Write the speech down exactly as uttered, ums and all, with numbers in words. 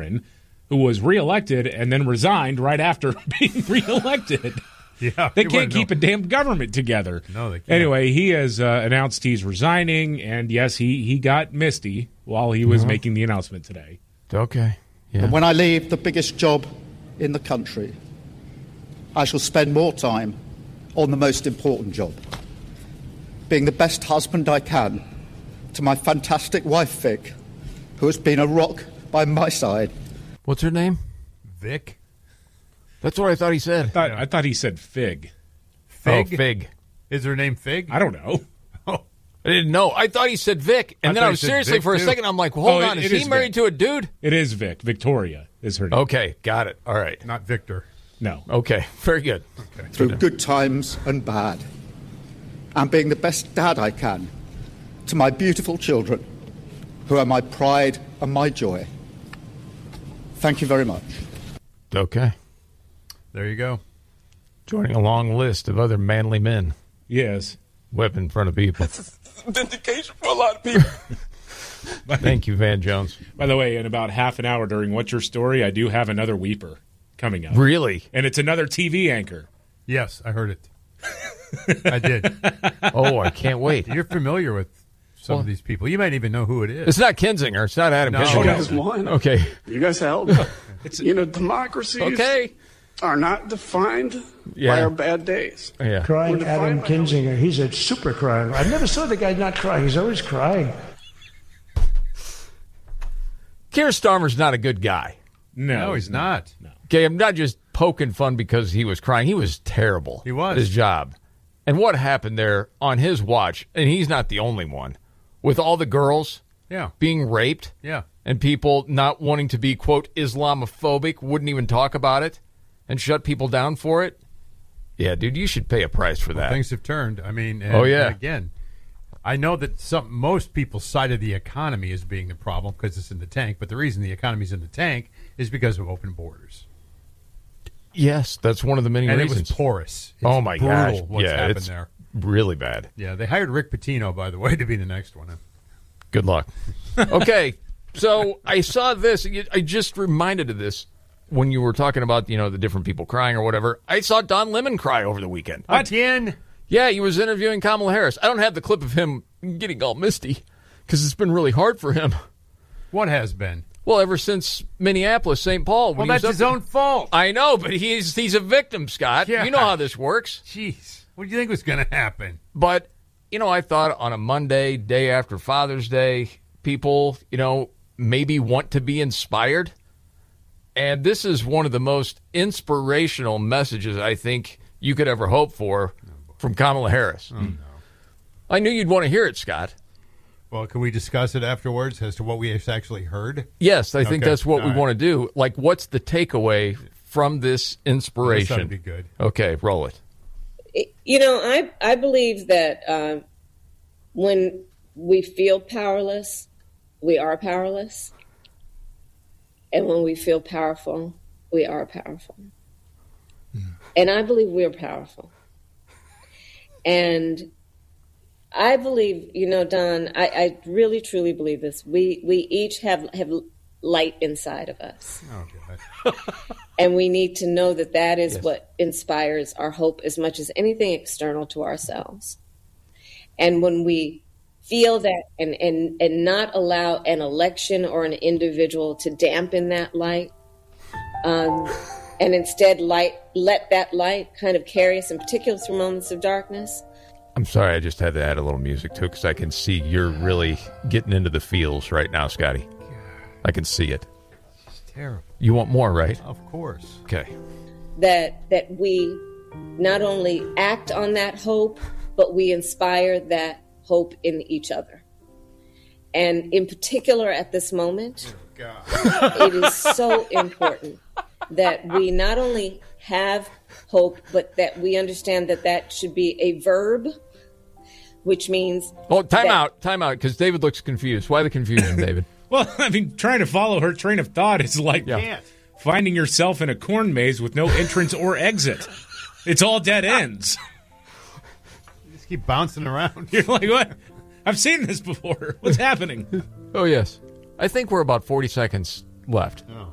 Cameron, who was reelected and then resigned right after being reelected. Yeah, they can't keep know. a damn government together. No, they can't. Anyway, he has uh, announced he's resigning, and yes, he, he got misty while he was mm-hmm. making the announcement today. Okay. Yeah. And when I leave the biggest job in the country, I shall spend more time on the most important job, being the best husband I can to my fantastic wife, Vic, who has been a rock by my side. What's her name? Vic. That's what I thought he said. I thought, I thought he said Fig. Fig? Oh, Fig. Is her name Fig? I don't know. Oh. I didn't know. I thought he said Vic. And I then I was seriously Vic for a too. second, I'm like, well, hold oh, on. it, Is it he is married Vic. to a dude? It is Vic. Victoria is her name. Okay, got it. All right. Not Victor. No. Okay, very good. Okay. Through good times and bad, and being the best dad I can to my beautiful children, who are my pride and my joy. Thank you very much. Okay. There you go. Joining a long list of other manly men. Yes. Whip in front of people. That's a vindication for a lot of people. Thank you, Van Jones. By the way, in about half an hour during What's Your Story, I do have another weeper coming up. Really? And it's another T V anchor. Yes, I heard it. I did. Oh, I can't wait. You're familiar with some well, of these people. You might even know who it is. It's not Kinzinger. It's not Adam no. Kinzinger. You guys won. Okay. You guys held. It's, you know, democracies okay. are not defined yeah. by our bad days. Yeah. Crying Adam Kinzinger. He's a super crier. I never saw the guy not crying. He's always crying. Keir Starmer's not a good guy. No, no he's not. No. Okay, I'm not just poking fun because he was crying. He was terrible. He was. At his job. And what happened there on his watch, and he's not the only one, with all the girls yeah. being raped yeah. and people not wanting to be, quote, Islamophobic, wouldn't even talk about it and shut people down for it. Yeah, dude, you should pay a price for well, that. Things have turned. I mean, and, oh, yeah. and again, I know that some most people cited the economy as being the problem because it's in the tank, but the reason the economy's in the tank is because of open borders. Yes, that's one of the many and reasons. And it was porous. It's oh, my brutal gosh. what's yeah, happened it's there. really bad. Yeah, they hired Rick Pitino, by the way, to be the next one. Good luck. Okay, so I saw this. I just reminded of this when you were talking about, you know, the different people crying or whatever. I saw Don Lemon cry over the weekend. Again? Yeah, he was interviewing Kamala Harris. I don't have the clip of him getting all misty because it's been really hard for him. What has been? Well, ever since Minneapolis, Saint Paul. Well, that's his there. own fault. I know, but he's he's a victim, Scott. Yeah. You know how this works. Jeez. What do you think was going to happen? But, you know, I thought on a Monday, day after Father's Day, people, you know, maybe want to be inspired. And this is one of the most inspirational messages I think you could ever hope for from Kamala Harris. Oh, no. I knew you'd want to hear it, Scott. Well, can we discuss it afterwards as to what we actually heard? Yes, I think okay. that's what All we right. want to do. Like, what's the takeaway from this inspiration? That would be good. Okay, roll it. You know, I, I believe that uh, when we feel powerless, we are powerless. And when we feel powerful, we are powerful. Mm. And I believe we're powerful. And I believe, you know, Don, I, I really, truly believe this. We we each have, have light inside of us. Oh, God. And we need to know that that is Yes. what inspires our hope as much as anything external to ourselves. And when we feel that and, and, and not allow an election or an individual to dampen that light, um, and instead light let that light kind of carry us, in particular through moments of darkness. I'm sorry, I just had to add a little music to it because I can see you're really getting into the feels right now, Scotty. I can see it. It's terrible. You want more, right? Of course. Okay. That that we not only act on that hope, but we inspire that hope in each other. And in particular at this moment, God. it is so important that we not only have hope, but that we understand that that should be a verb, which means... Oh, time that- out, time out, because David looks confused. Why the confusion, David? Well, I mean, trying to follow her train of thought is like Yeah. finding yourself in a corn maze with no entrance or exit. It's all dead ends. You just keep bouncing around. You're like, what? I've seen this before. What's happening? Oh, yes. I think we're about forty seconds left. Oh.